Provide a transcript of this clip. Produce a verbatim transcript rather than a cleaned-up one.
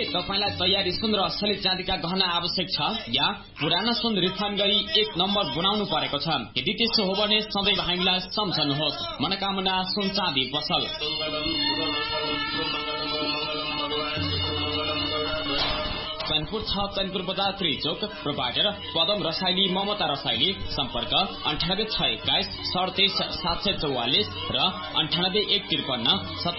तपाईलाई तयारी सुन र असली चाँदीका गहना आवश्यक छ या पुराना सुन रिफाइन गरी एक नम्बर बनाउनु परेको छ? यदि त्यसो हो भने सधैँ हामीलाई सम्झनुहोस्। मनोकामना सुन चाँदी पसल। चैनपुर छ चैनपुर बजार त्रिचोक। प्रोभाइडर पदम रसाइली ममता रसाइली। सम्पर्क अन्ठानब्बे छ एक्काइस सडतिस सात सय चौवालिस र अन्ठानब्बे एक त्रिपन्न